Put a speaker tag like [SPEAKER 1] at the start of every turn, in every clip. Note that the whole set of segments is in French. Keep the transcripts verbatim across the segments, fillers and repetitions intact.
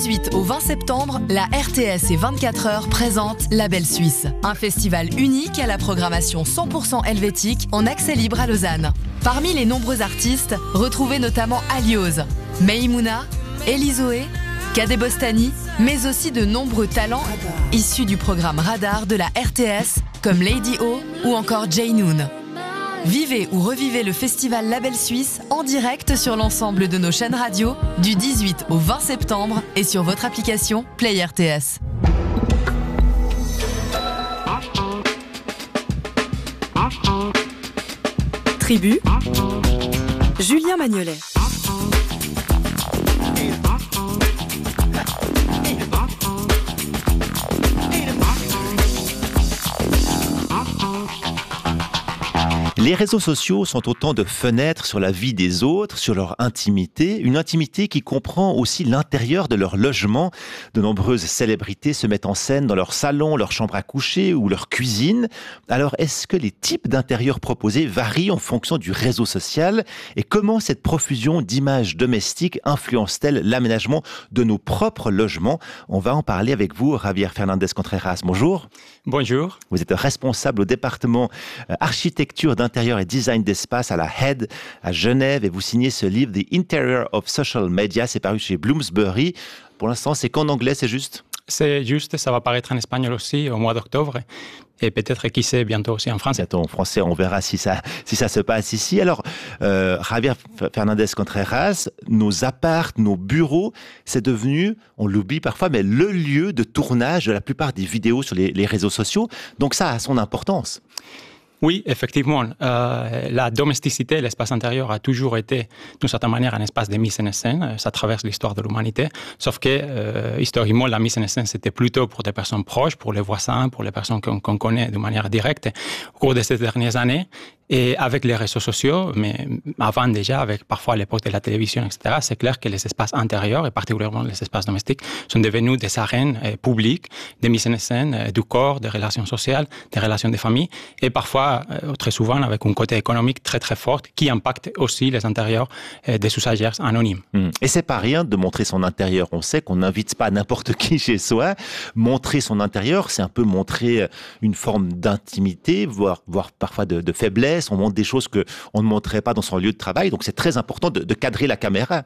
[SPEAKER 1] dix-huit au vingt septembre, la R T S et vingt-quatre heures présentent Label Suisse, un festival unique à la programmation cent pour cent helvétique en accès libre à Lausanne. Parmi les nombreux artistes, retrouvez notamment Alioz, Meimouna, Elizoé, Kadé Bostani, mais aussi de nombreux talents issus du programme Radar de la R T S, comme Lady O ou encore Jay Noon. Vivez ou revivez le festival Label Suisse en direct sur l'ensemble de nos chaînes radio du dix-huit au vingt septembre et sur votre application Play R T S.
[SPEAKER 2] Tribu, Julien Magnolet.
[SPEAKER 3] Les réseaux sociaux sont autant de fenêtres sur la vie des autres, sur leur intimité, une intimité qui comprend aussi l'intérieur de leur logement. De nombreuses célébrités se mettent en scène dans leur salon, leur chambre à coucher ou leur cuisine. Alors, est-ce que les types d'intérieurs proposés varient en fonction du réseau social? Et comment cette profusion d'images domestiques influence-t-elle l'aménagement de nos propres logements? On va en parler avec vous, Javier Fernandez Contreras. Bonjour.
[SPEAKER 4] Bonjour.
[SPEAKER 3] Vous êtes responsable au département architecture d'intérieur et design d'espace à la H E D à Genève et vous signez ce livre The Interior of Social Media, c'est paru chez Bloomsbury. Pour l'instant, c'est qu'en anglais, c'est juste?
[SPEAKER 4] C'est juste, ça va paraître en espagnol aussi au mois d'octobre et peut-être, qui sait, bientôt aussi en français.
[SPEAKER 3] Bientôt en français, on verra si ça, si ça se passe ici. Alors, euh, Javier Fernandez Contreras, nos apparts, nos bureaux, c'est devenu, on l'oublie parfois, mais le lieu de tournage de la plupart des vidéos sur les, les réseaux sociaux. Donc ça a son importance.
[SPEAKER 4] Oui, effectivement. Euh, la domesticité, l'espace intérieur a toujours été, d'une certaine manière, un espace de mise en scène. Ça traverse l'histoire de l'humanité. Sauf que, euh, historiquement, la mise en scène, c'était plutôt pour des personnes proches, pour les voisins, pour les personnes qu'on, qu'on connaît de manière directe. Au cours de ces dernières années, et avec les réseaux sociaux, mais avant déjà, avec parfois l'époque de la télévision, et cetera, c'est clair que les espaces intérieurs, et particulièrement les espaces domestiques, sont devenus des arènes euh, publiques, des mises en scène euh, du corps, des relations sociales, des relations de famille, et parfois, euh, très souvent, avec un côté économique très très fort qui impacte aussi les intérieurs euh, des usagers anonymes.
[SPEAKER 3] Mmh. Et c'est pas rien de montrer son intérieur. On sait qu'on n'invite pas n'importe qui chez soi. Montrer son intérieur, c'est un peu montrer une forme d'intimité, voire, voire parfois de, de faiblesse. On montre des choses qu'on ne montrerait pas dans son lieu de travail. Donc, c'est très important de, de cadrer la caméra.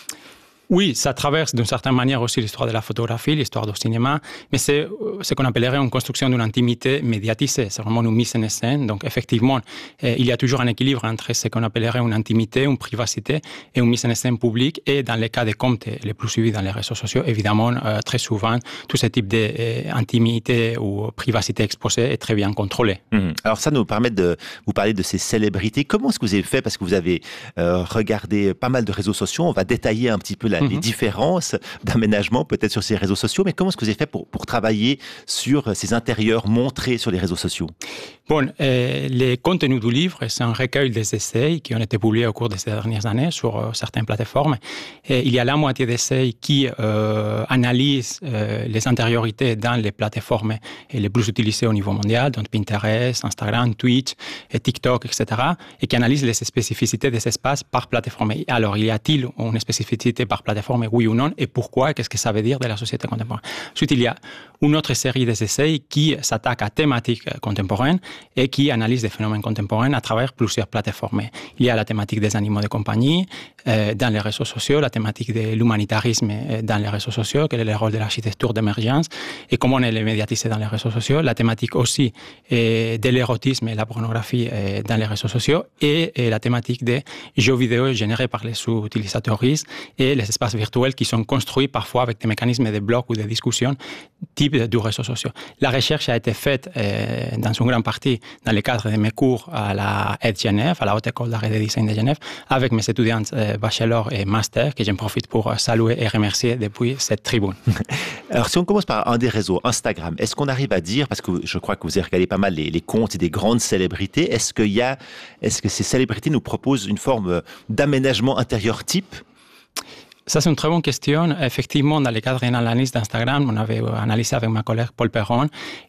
[SPEAKER 4] Oui, ça traverse d'une certaine manière aussi l'histoire de la photographie, l'histoire du cinéma, mais c'est ce qu'on appellerait une construction d'une intimité médiatisée. C'est vraiment une mise en scène. Donc, effectivement, eh, il y a toujours un équilibre entre ce qu'on appellerait une intimité, une privacité et une mise en scène publique. Et dans les cas des comptes les plus suivis dans les réseaux sociaux, évidemment, euh, très souvent, tout ce type d'intimité ou privacité exposée est très bien contrôlé.
[SPEAKER 3] Mmh. Alors, ça nous permet de vous parler de ces célébrités. Comment est-ce que vous avez fait? Parce que vous avez euh, regardé pas mal de réseaux sociaux. On va détailler un petit peu la les différences d'aménagement peut-être sur ces réseaux sociaux, mais comment est-ce que vous avez fait pour, pour travailler sur ces intérieurs montrés sur les réseaux sociaux?
[SPEAKER 4] Bon, euh, les contenus du livre, c'est un recueil des essais qui ont été publiés au cours de ces dernières années sur euh, certaines plateformes. Et il y a la moitié d'essais qui euh, analysent euh, les intériorités dans les plateformes les plus utilisées au niveau mondial, donc Pinterest, Instagram, Twitch, et TikTok, et cetera, et qui analysent les spécificités des espaces par plateforme. Alors, y a-t-il une spécificité par plateforme, oui ou non, et pourquoi, qu'est-ce que ça veut dire de la société contemporaine? Ensuite, il y a une autre série d'essais qui s'attaquent à thématiques contemporaines et qui analyse des phénomènes contemporains à travers plusieurs plateformes. Il y a la thématique des animaux de compagnie euh, dans les réseaux sociaux, la thématique de l'humanitarisme dans les réseaux sociaux, quel est le rôle de l'architecture d'émergence et comment on est médiatisé dans les réseaux sociaux, la thématique aussi euh, de l'érotisme et la pornographie euh, dans les réseaux sociaux et, et la thématique des jeux vidéo générés par les utilisateurs et les espaces virtuels qui sont construits parfois avec des mécanismes de blocs ou de discussion type du réseau social. La recherche a été faite euh, dans une grande partie dans le cadre de mes cours à la H E D Genève, à la Haute École d'Art et de Design de Genève, avec mes étudiants euh, bachelor et master, que j'en profite pour saluer et remercier depuis cette tribune.
[SPEAKER 3] Alors, si on commence par un des réseaux, Instagram, est-ce qu'on arrive à dire, parce que je crois que vous avez regardé pas mal les, les comptes des grandes célébrités, est-ce qu'il y a, est-ce que ces célébrités nous proposent une forme d'aménagement intérieur type?
[SPEAKER 4] Ça, c'est une très bonne question. Effectivement, dans le cadre d'une analyse d'Instagram, on avait analysé avec ma collègue Paul Perron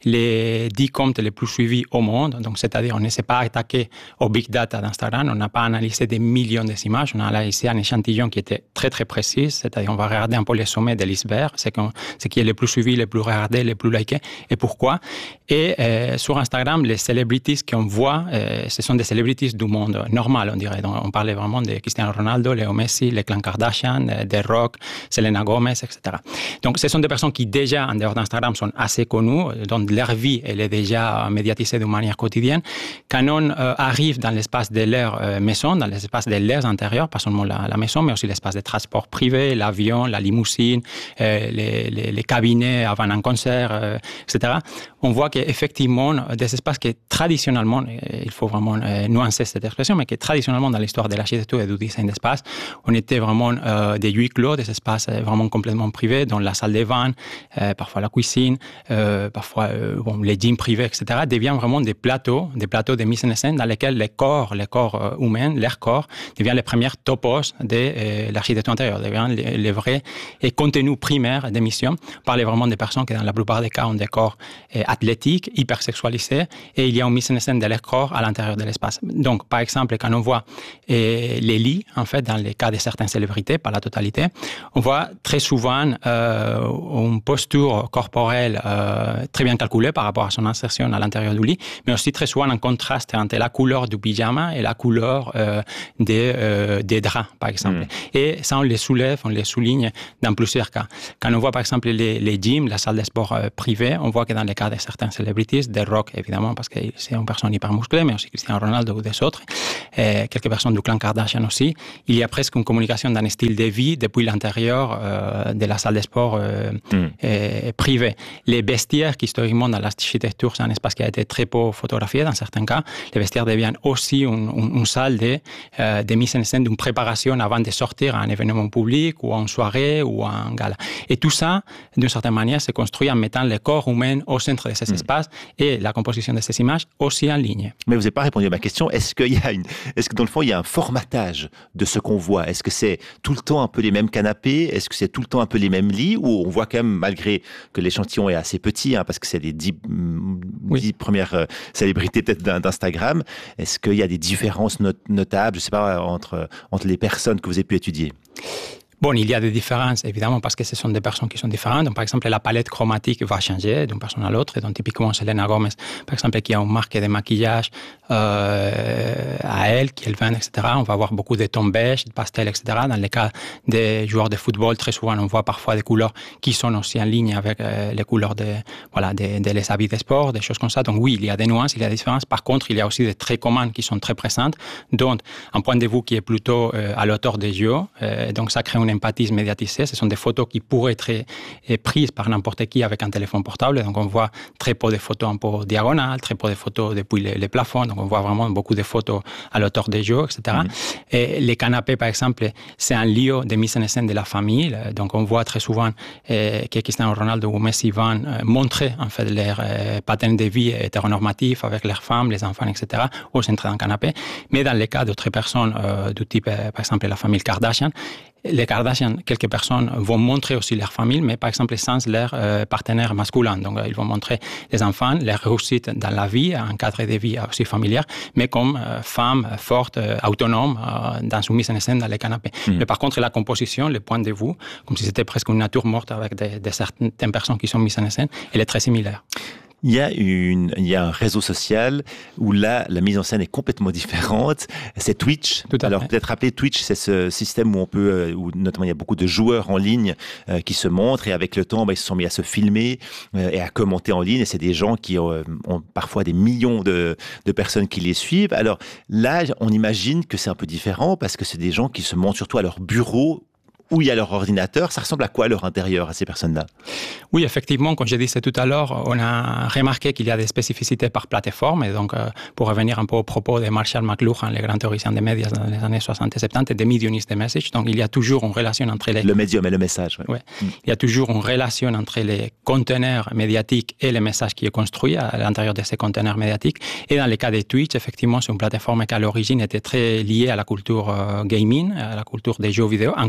[SPEAKER 4] les dix comptes les plus suivis au monde. Donc, c'est-à-dire, on ne s'est pas attaqué au big data d'Instagram. On n'a pas analysé des millions d'images. On a analysé un échantillon qui était très, très précis. C'est-à-dire, on va regarder un peu les sommets de l'iceberg, c'est ce qui est le plus suivi, le plus regardé, le plus liké, et pourquoi. Et euh, sur Instagram, les celebrities qu'on voit, euh, ce sont des celebrities du monde normal, on dirait. Donc, on parlait vraiment de Cristiano Ronaldo, Léo Messi, les clans Kardashian, The Rock, Selena Gomez, et cetera. Donc, ce sont des personnes qui déjà, en dehors d'Instagram, sont assez connues, dont leur vie, elle est déjà médiatisée de manière quotidienne. Quand on euh, arrive dans l'espace de leur euh, maison, dans l'espace de leurs intérieurs, pas seulement la, la maison, mais aussi l'espace de transport privé, l'avion, la limousine, euh, les, les, les cabinets avant un concert, euh, et cetera, on voit qu'effectivement, des espaces qui traditionnellement, il faut vraiment euh, nuancer cette expression, mais que traditionnellement, dans l'histoire de l'architecture et du design d'espace, on était vraiment euh, des huis clos, des espaces vraiment complètement privés, dont la salle des vins, euh, parfois la cuisine, euh, parfois euh, bon, les gyms privés, et cetera, deviennent vraiment des plateaux, des plateaux de mise en scène dans lesquels les corps, les corps euh, humains, leurs corps, deviennent les premières topos de euh, l'architecture intérieure, deviennent les, les vrais et contenus primaires d'émissions. On parlait vraiment des personnes qui, dans la plupart des cas, ont des corps euh, athlétiques, hypersexualisés, et il y a une mise en scène de leur corps à l'intérieur de l'espace. Donc, par exemple, quand on voit euh, les lits, en fait, dans les cas de certaines célébrités, pas la totalité, on voit très souvent euh, une posture corporelle euh, très bien calculée par rapport à son insertion à l'intérieur du lit, mais aussi très souvent un contraste entre la couleur du pyjama et la couleur euh, des, euh, des draps, par exemple. Mmh. Et ça, on les soulève, on les souligne dans plusieurs cas. Quand on voit, par exemple, les, les gyms, la salle de sport euh, privée, on voit que dans les cas de certaines célébrités, des Rock, évidemment, parce que c'est une personne hyper musclée, mais aussi Cristiano Ronaldo ou des autres, et quelques personnes du clan Kardashian aussi, il y a presque une communication d'un style de vie depuis l'intérieur euh, de la salle de sport euh, mmh. euh, privée. Les vestiaires, qui historiquement dans l'architecture, c'est un espace qui a été très peu photographié dans certains cas, les vestiaires deviennent aussi une, une, une salle de, euh, de mise en scène, d'une préparation avant de sortir à un événement public ou à une soirée ou à un gala. Et tout ça, d'une certaine manière, se construit en mettant le corps humain au centre de ces mmh. espaces et la composition de ces images aussi en ligne.
[SPEAKER 3] Mais vous n'avez pas répondu à ma question. Est-ce qu'il y a une, est-ce que dans le fond, il y a un formatage de ce qu'on voit? Est-ce que c'est tout le temps un peu les mêmes canapés? Est-ce que c'est tout le temps un peu les mêmes lits? Ou on voit quand même, malgré que l'échantillon est assez petit, hein, parce que c'est les dix, oui. dix premières euh, célébrités peut-être d'Instagram, est-ce qu'il y a des différences not- notables, je ne sais pas, entre, entre les personnes que vous avez pu étudier?
[SPEAKER 4] Bon, il y a des différences, évidemment, parce que ce sont des personnes qui sont différentes. Donc, par exemple, la palette chromatique va changer d'une personne à l'autre. Donc, typiquement, Selena Gomez, par exemple, qui a une marque de maquillage euh, à elle, qui est le vin, et cetera. On va avoir beaucoup de tons beige, de pastels, et cetera. Dans les cas des joueurs de football, très souvent, on voit parfois des couleurs qui sont aussi en ligne avec euh, les couleurs des, voilà, des, des les habits de sport, des choses comme ça. Donc, oui, il y a des nuances, il y a des différences. Par contre, il y a aussi des traits communs qui sont très présentes. Donc, un point de vue qui est plutôt euh, à l'auteur des yeux. Euh, donc, ça crée une empathie médiatisée. Ce sont des photos qui pourraient être eh, prises par n'importe qui avec un téléphone portable. Donc, on voit très peu de photos un peu diagonales, très peu de photos depuis les, les plafonds. Donc, on voit vraiment beaucoup de photos à l'auteur des jeux, et cetera. Mm-hmm. Et les canapés, par exemple, c'est un lieu de mise en scène de la famille. Donc, on voit très souvent eh, que Cristiano Ronaldo ou Messi vont eh, montrer, en fait, leur eh, pattern de vie hétéronormatif avec leurs femmes, les enfants, et cetera, au centre d'un canapé. Mais dans les cas d'autres personnes, euh, du type, eh, par exemple, la famille Kardashian, les Kardashian, quelques personnes vont montrer aussi leur famille, mais par exemple sans leur euh, partenaire masculin. Donc, euh, ils vont montrer les enfants, leur réussite dans la vie, un cadre de vie aussi familier, mais comme euh, femmes fortes, euh, autonomes, euh, dans une mise en scène dans les canapés. Mmh. Mais par contre, la composition, le point de vue, comme si c'était presque une nature morte avec des, des certaines personnes qui sont mises en scène, elle est très similaire.
[SPEAKER 3] Il y a une, il y a un réseau social où là, la mise en scène est complètement différente. C'est Twitch.
[SPEAKER 4] Tout à
[SPEAKER 3] Alors,
[SPEAKER 4] fait.
[SPEAKER 3] peut-être rappeler Twitch, c'est ce système où on peut, où notamment il y a beaucoup de joueurs en ligne euh, qui se montrent et avec le temps, bah, ils se sont mis à se filmer euh, et à commenter en ligne. Et c'est des gens qui euh, ont parfois des millions de, de personnes qui les suivent. Alors là, on imagine que c'est un peu différent parce que c'est des gens qui se montrent surtout à leur bureau où il y a leur ordinateur. Ça ressemble à quoi leur intérieur à ces personnes-là?
[SPEAKER 4] Oui, effectivement, comme je disais tout à l'heure, on a remarqué qu'il y a des spécificités par plateforme. Et donc, euh, pour revenir un peu au propos de Marshall McLuhan, le grand théoricien des médias dans les années soixante et soixante-dix, et de medium is the message. Donc, il y a toujours une relation entre les...
[SPEAKER 3] Le médium et le message. Ouais.
[SPEAKER 4] Ouais. Mm. Il y a toujours une relation entre les conteneurs médiatiques et le message qui est construit à l'intérieur de ces conteneurs médiatiques. Et dans le cas de Twitch, effectivement, c'est une plateforme qui, à l'origine, était très liée à la culture euh, gaming, à la culture des jeux vidéo, encore aujourd'hui.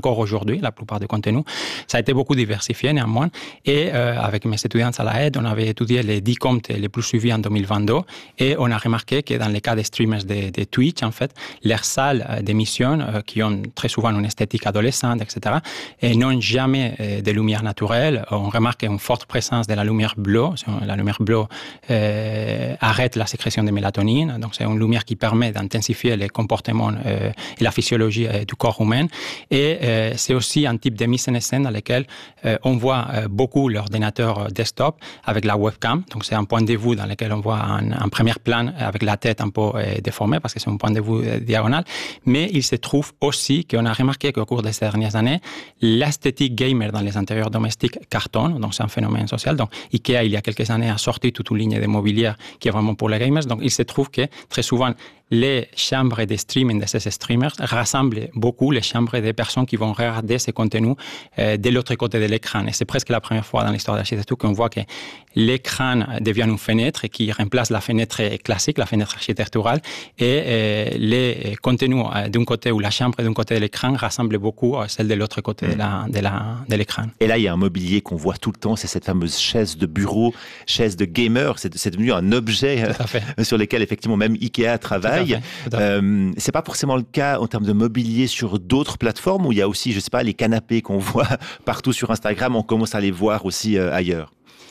[SPEAKER 4] aujourd'hui, la plupart du contenu. Ça a été beaucoup diversifié néanmoins. Et euh, avec mes étudiants à la aide, on avait étudié les dix comptes les plus suivis en deux mille vingt-deux et on a remarqué que dans les cas des streamers de, de Twitch, en fait, leurs salles d'émission, euh, qui ont très souvent une esthétique adolescente, et cetera, et n'ont jamais euh, de lumière naturelle. On remarque une forte présence de la lumière bleue. La lumière bleue euh, arrête la sécrétion de mélatonine. Donc, c'est une lumière qui permet d'intensifier les comportements euh, et la physiologie euh, du corps humain. Et euh, c'est aussi un type de mise en scène dans lequel euh, on voit euh, beaucoup l'ordinateur desktop avec la webcam. Donc, c'est un point de vue dans lequel on voit un, un premier plan avec la tête un peu euh, déformée parce que c'est un point de vue euh, diagonal. Mais il se trouve aussi qu'on a remarqué qu'au cours des dernières années, l'esthétique gamer dans les intérieurs domestiques cartonne. Donc, c'est un phénomène social. Donc, Ikea, il y a quelques années, a sorti toute une ligne de mobilier qui est vraiment pour les gamers. Donc, il se trouve que très souvent, les chambres de streaming de ces streamers rassemblent beaucoup les chambres des personnes qui vont regarder ces contenus euh, de l'autre côté de l'écran. Et c'est presque la première fois dans l'histoire de l'architecture qu'on voit que l'écran devient une fenêtre qui remplace la fenêtre classique, la fenêtre architecturale, et euh, les contenus euh, d'un côté ou la chambre d'un côté de l'écran rassemblent beaucoup euh, celle de l'autre côté mmh. de, la, de, la, de l'écran.
[SPEAKER 3] Et là, il y a un mobilier qu'on voit tout le temps, c'est cette fameuse chaise de bureau, chaise de gamer. C'est, c'est devenu un objet euh, sur lequel effectivement même Ikea travaille. Tout à fait, tout à fait. Euh, c'est pas forcément le cas en termes de mobilier sur d'autres plateformes où il y a aussi, je sais pas, les canapés qu'on voit partout sur Instagram, on commence à les voir aussi euh, ailleurs.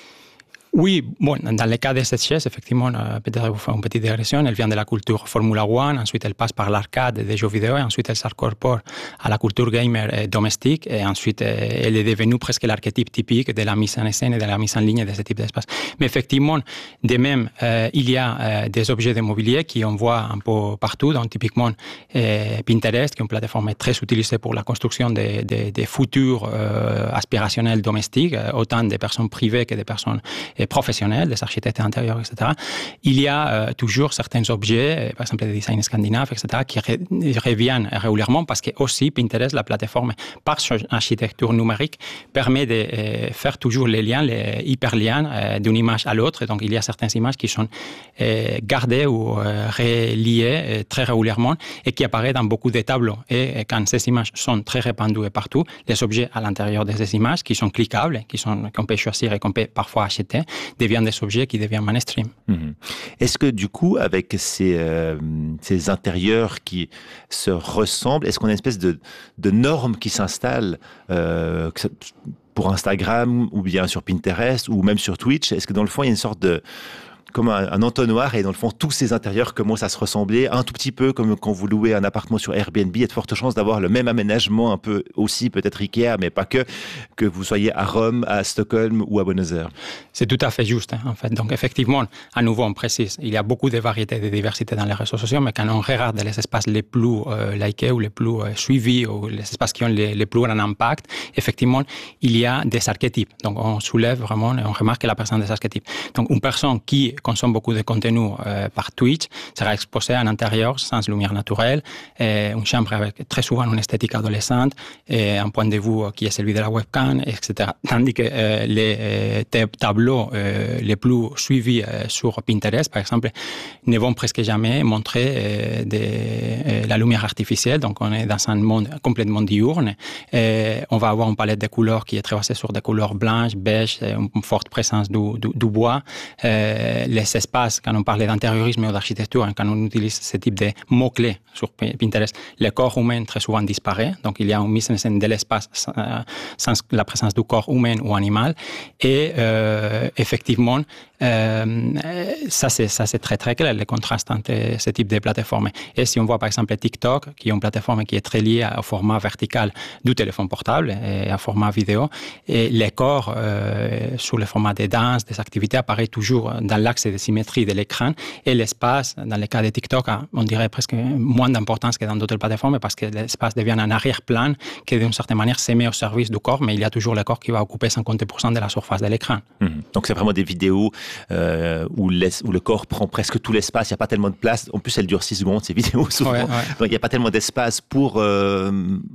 [SPEAKER 4] Oui, bon, dans le cas de cette chaise, effectivement, euh, peut-être vous faire une petite digression. Elle vient de la culture Formula One, ensuite elle passe par l'arcade des jeux vidéo, et ensuite elle s'incorpore à la culture gamer euh, domestique, et ensuite euh, elle est devenue presque l'archétype typique de la mise en scène et de la mise en ligne de ce type d'espace. Mais effectivement, de même, euh, il y a euh, des objets de mobilier qui on voit un peu partout, donc typiquement euh, Pinterest, qui est une plateforme très utilisée pour la construction des de, de futurs euh, aspirationnels domestiques, euh, autant des personnes privées que des personnes euh, professionnels, des architectes intérieurs, et cetera. Il y a euh, toujours certains objets, par exemple des designs scandinaves, et cetera, qui re- reviennent régulièrement parce que aussi Pinterest, la plateforme, par son architecture numérique, permet de euh, faire toujours les liens, les hyperliens euh, d'une image à l'autre. Donc, il y a certaines images qui sont euh, gardées ou euh, reliées euh, très régulièrement et qui apparaissent dans beaucoup de tableaux. Et, et quand ces images sont très répandues et partout, les objets à l'intérieur de ces images qui sont cliquables, qui sont, qu'on peut choisir et qu'on peut parfois acheter, deviennent des objets qui deviennent mainstream. Mmh.
[SPEAKER 3] Est-ce que du coup, avec ces, euh, ces intérieurs qui se ressemblent, est-ce qu'on a une espèce de, de norme qui s'installe euh, pour Instagram ou bien sur Pinterest ou même sur Twitch? Est-ce que dans le fond, il y a une sorte de comme un, un entonnoir et dans le fond, tous ces intérieurs commencent à se ressembler un tout petit peu comme quand vous louez un appartement sur Airbnb. Il y a de fortes chances d'avoir le même aménagement, un peu aussi peut-être Ikea, mais pas que, que vous soyez à Rome, à Stockholm ou à Buenos Aires.
[SPEAKER 4] C'est tout à fait juste, hein, en fait. Donc effectivement, à nouveau, on précise, il y a beaucoup de variétés, de diversité dans les réseaux sociaux, mais quand on regarde les espaces les plus euh, likés ou les plus euh, suivis ou les espaces qui ont les, les plus grands impacts, effectivement, il y a des archétypes. Donc on soulève vraiment, on remarque la personne des archétypes. Donc une personne qui consomme beaucoup de contenu euh, par Twitch sera exposée à l'intérieur sans lumière naturelle, et une chambre avec très souvent une esthétique adolescente, et un point de vue qui est celui de la webcam, et cetera. Tandis que euh, les euh, tableaux euh, les plus suivis euh, sur Pinterest, par exemple, ne vont presque jamais montrer euh, de, euh, la lumière artificielle. Donc on est dans un monde complètement diurne. Et on va avoir une palette de couleurs qui est très basée sur des couleurs blanches, beiges, une forte présence du, du, du bois. Euh, les espaces, quand on parle d'intériorisme ou d'architecture, quand on utilise ce type de mots-clés sur Pinterest, le corps humain très souvent disparaît. Donc, il y a une mise en scène de l'espace euh, sans la présence du corps humain ou animal. Et euh, effectivement, euh, ça, c'est, ça, c'est très, très clair, le contraste entre ce type de plateformes. Et si on voit, par exemple, TikTok, qui est une plateforme qui est très liée au format vertical du téléphone portable et au format vidéo, et les corps euh, sur le format des danses, des activités, apparaissent toujours dans l'axe de symétrie de l'écran, et l'espace, dans le cas de TikTok, a, on dirait presque moins d'importance que dans d'autres plateformes parce que l'espace devient un arrière-plan qui, d'une certaine manière, se met au service du corps, mais il y a toujours le corps qui va occuper cinquante pour cent de la surface de l'écran.
[SPEAKER 3] Mmh. Donc, c'est vraiment des vidéos euh, où, où le corps prend presque tout l'espace, il n'y a pas tellement de place. En plus, elles durent six secondes, ces vidéos, souvent. Ouais, ouais. Donc, il n'y a pas tellement d'espace pour euh,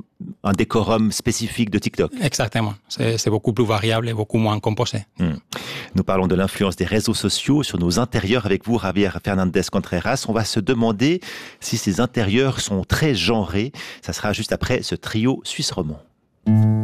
[SPEAKER 3] un décorum spécifique de TikTok.
[SPEAKER 4] Exactement. C'est, c'est beaucoup plus variable et beaucoup moins composé.
[SPEAKER 3] Mmh. Nous parlons de l'influence des réseaux sociaux sur nos intérieurs avec vous, Javier Fernandez Contreras. On va se demander si ces intérieurs sont très genrés. Ça sera juste après ce trio suisse romand. Thank you.